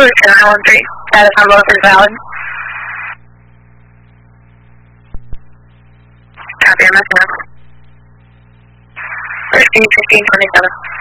to 913. Status on both is valid. Copy, I'm messing up. 15, 15, 27.